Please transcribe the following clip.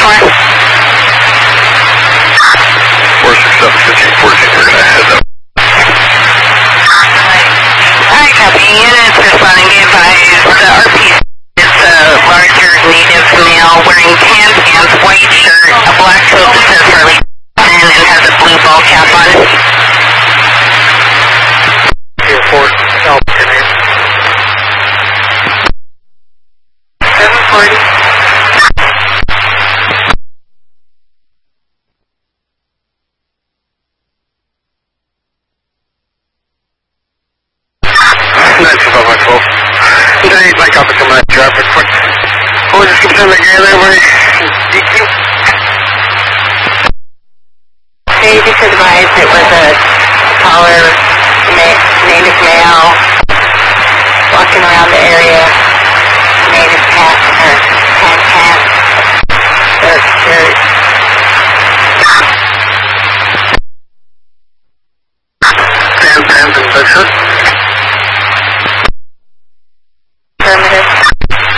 more. 467, 1514, we're going to head up. Alright, copy. Units responding, be advised. The RPC is a larger native male wearing tan pants, white shirt, a black coat that says Harley and has a blue ball cap on. 04, help, your name. 740. Nice above my 12. Today, like up to my traffic quick. Oh, just keep sending again, everybody. DQ. They just advised it was a taller native male walking around the area.